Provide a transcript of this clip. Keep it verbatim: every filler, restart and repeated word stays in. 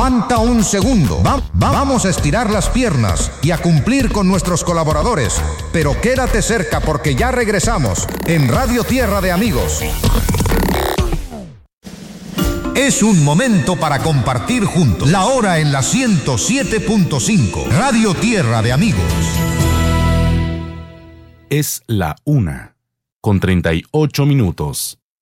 Aguanta un segundo. Va- vamos a estirar las piernas y a cumplir con nuestros colaboradores. Pero quédate cerca porque ya regresamos en Radio Tierra de Amigos. Es un momento para compartir juntos. La hora en la ciento siete punto cinco. Radio Tierra de Amigos. Es la una, con treinta y ocho minutos.